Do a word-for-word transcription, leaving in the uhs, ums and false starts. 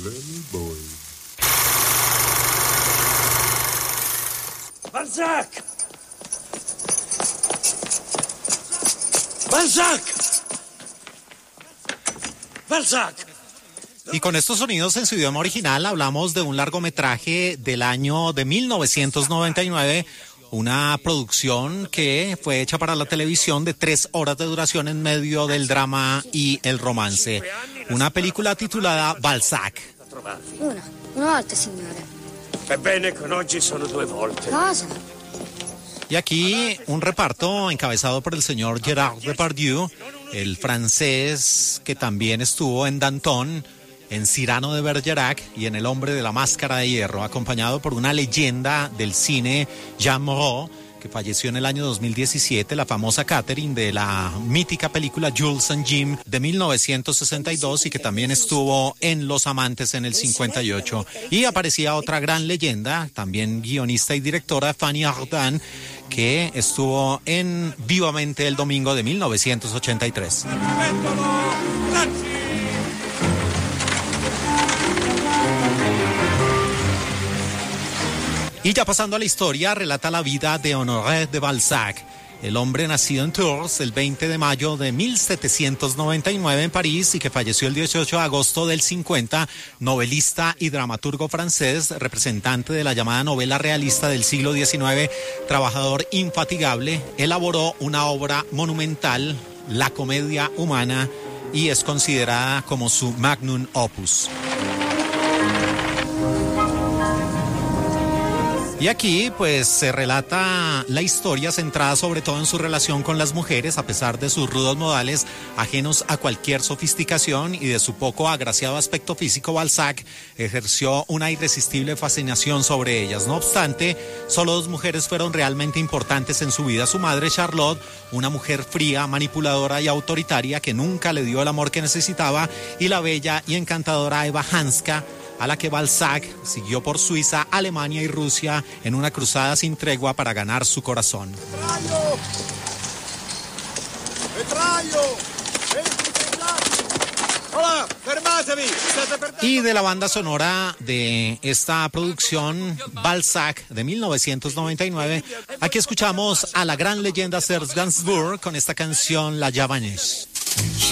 little boy. Balzac! Balzac! Balzac! Y con estos sonidos en su idioma original hablamos de un largometraje del año de mil novecientos noventa y nueve, una producción que fue hecha para la televisión de tres horas de duración en medio del drama y el romance. Una película titulada Balzac. Una, una volta, signore. Ebbene, con oggi sono due volte. Cosa? Y aquí un reparto encabezado por el señor Gerard Depardieu, el francés que también estuvo en Danton, en Cyrano de Bergerac y en El hombre de la máscara de hierro, acompañado por una leyenda del cine, Jean Moreau, que falleció en el año dos mil diecisiete, la famosa Catherine de la mítica película Jules and Jim de mil novecientos sesenta y dos y que también estuvo en Los Amantes en el cincuenta y ocho. Y aparecía otra gran leyenda, también guionista y directora, Fanny Ardant, que estuvo en Vivamente el Domingo de mil novecientos ochenta y tres. Y ya pasando a la historia, relata la vida de Honoré de Balzac, el hombre nacido en Tours el veinte de mayo de mil setecientos noventa y nueve en París y que falleció el dieciocho de agosto del cincuenta, novelista y dramaturgo francés, representante de la llamada novela realista del siglo diecinueve, trabajador infatigable, elaboró una obra monumental, La comedia humana, y es considerada como su magnum opus. Y aquí pues se relata la historia centrada sobre todo en su relación con las mujeres, a pesar de sus rudos modales ajenos a cualquier sofisticación y de su poco agraciado aspecto físico. Balzac ejerció una irresistible fascinación sobre ellas. No obstante, solo dos mujeres fueron realmente importantes en su vida: su madre Charlotte, una mujer fría, manipuladora y autoritaria que nunca le dio el amor que necesitaba, y la bella y encantadora Eva Hanska, a la que Balzac siguió por Suiza, Alemania y Rusia en una cruzada sin tregua para ganar su corazón. Y de la banda sonora de esta producción, Balzac, de mil novecientos noventa y nueve, aquí escuchamos a la gran leyenda Serge Gainsbourg con esta canción La Javanaise.